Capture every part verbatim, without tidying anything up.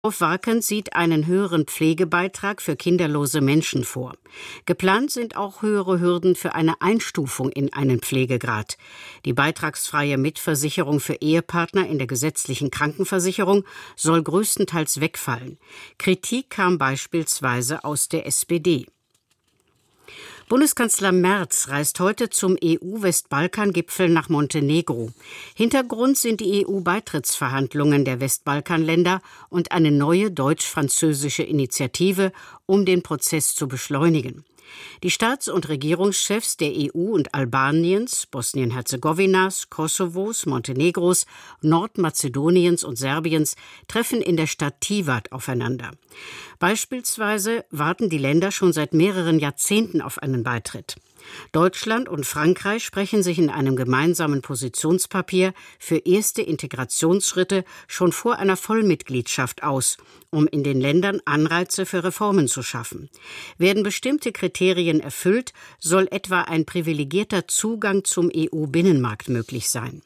Warkend sieht einen höheren Pflegebeitrag für kinderlose Menschen vor. Geplant sind auch höhere Hürden für eine Einstufung in einen Pflegegrad. Die beitragsfreie Mitversicherung für Ehepartner in der gesetzlichen Krankenversicherung soll größtenteils wegfallen. Kritik kam beispielsweise aus der S P D. Bundeskanzler Merz reist heute zum E U-Westbalkan-Gipfel nach Montenegro. Hintergrund sind die E U-Beitrittsverhandlungen der Westbalkanländer und eine neue deutsch-französische Initiative, um den Prozess zu beschleunigen. Die Staats- und Regierungschefs der E U und Albaniens, Bosnien-Herzegowinas, Kosovos, Montenegros, Nordmazedoniens und Serbiens treffen in der Stadt Tivat aufeinander. Beispielsweise warten die Länder schon seit mehreren Jahrzehnten auf einen Beitritt. Deutschland und Frankreich sprechen sich in einem gemeinsamen Positionspapier für erste Integrationsschritte schon vor einer Vollmitgliedschaft aus, um in den Ländern Anreize für Reformen zu schaffen. Werden bestimmte Kriterien erfüllt, soll etwa ein privilegierter Zugang zum E U-Binnenmarkt möglich sein.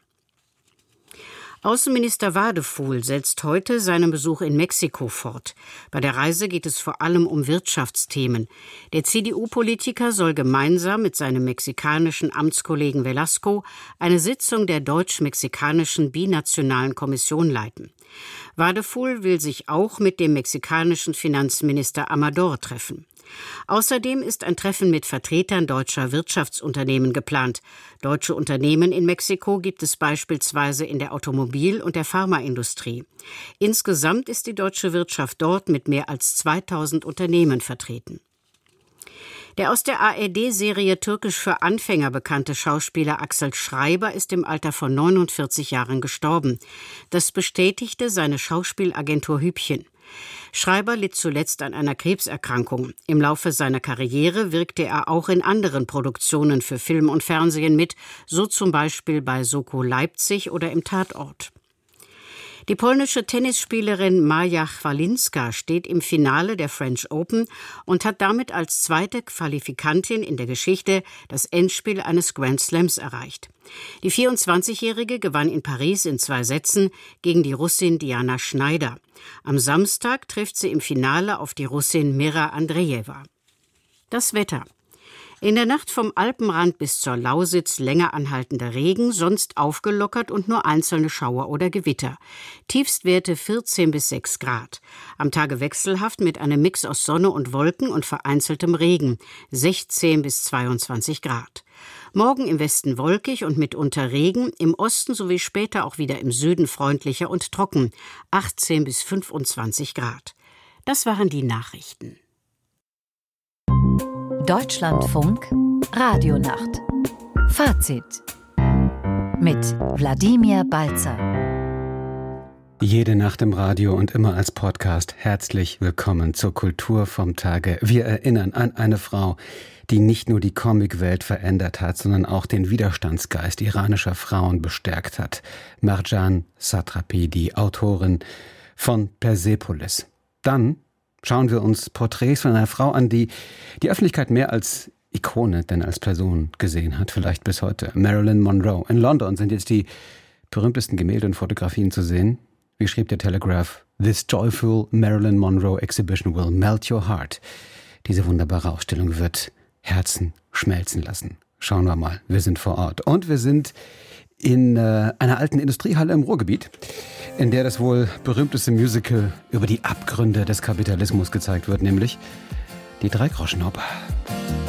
Außenminister Wadefuhl setzt heute seinen Besuch in Mexiko fort. Bei der Reise geht es vor allem um Wirtschaftsthemen. Der C D U-Politiker soll gemeinsam mit seinem mexikanischen Amtskollegen Velasco eine Sitzung der deutsch-mexikanischen Binationalen Kommission leiten. Wadefuhl will sich auch mit dem mexikanischen Finanzminister Amador treffen. Außerdem ist ein Treffen mit Vertretern deutscher Wirtschaftsunternehmen geplant. Deutsche Unternehmen in Mexiko gibt es beispielsweise in der Automobil- und der Pharmaindustrie. Insgesamt ist die deutsche Wirtschaft dort mit mehr als zweitausend Unternehmen vertreten. Der aus der A R D-Serie Türkisch für Anfänger bekannte Schauspieler Axel Schreiber ist im Alter von neunundvierzig Jahren gestorben. Das bestätigte seine Schauspielagentur Hübchen. Schreiber litt zuletzt an einer Krebserkrankung. Im Laufe seiner Karriere wirkte er auch in anderen Produktionen für Film und Fernsehen mit, so zum Beispiel bei Soko Leipzig oder im Tatort. Die polnische Tennisspielerin Maja Chwalinska steht im Finale der French Open und hat damit als zweite Qualifikantin in der Geschichte das Endspiel eines Grand Slams erreicht. Die vierundzwanzigjährige gewann in Paris in zwei Sätzen gegen die Russin Diana Schneider. Am Samstag trifft sie im Finale auf die Russin Mira Andreeva. Das Wetter. In der Nacht vom Alpenrand bis zur Lausitz länger anhaltender Regen, sonst aufgelockert und nur einzelne Schauer oder Gewitter. Tiefstwerte vierzehn bis sechs Grad. Am Tage wechselhaft mit einem Mix aus Sonne und Wolken und vereinzeltem Regen, sechzehn bis zweiundzwanzig Grad. Morgen im Westen wolkig und mitunter Regen, im Osten sowie später auch wieder im Süden freundlicher und trocken, achtzehn bis fünfundzwanzig Grad. Das waren die Nachrichten. Deutschlandfunk Radionacht. Fazit mit Wladimir Balzer. Jede Nacht im Radio und immer als Podcast. Herzlich willkommen zur Kultur vom Tage. Wir erinnern an eine Frau, die nicht nur die Comicwelt verändert hat, sondern auch den Widerstandsgeist iranischer Frauen bestärkt hat. Marjan Satrapi, die Autorin von Persepolis. Dann schauen wir uns Porträts von einer Frau an, die die Öffentlichkeit mehr als Ikone denn als Person gesehen hat, vielleicht bis heute. Marilyn Monroe. In London sind jetzt die berühmtesten Gemälde und Fotografien zu sehen. Wie schrieb der Telegraph? This joyful Marilyn Monroe exhibition will melt your heart. Diese wunderbare Ausstellung wird Herzen schmelzen lassen. Schauen wir mal. Wir sind vor Ort. Und wir sind in äh, einer alten Industriehalle im Ruhrgebiet, in der das wohl berühmteste Musical über die Abgründe des Kapitalismus gezeigt wird, nämlich die Dreigroschenoper.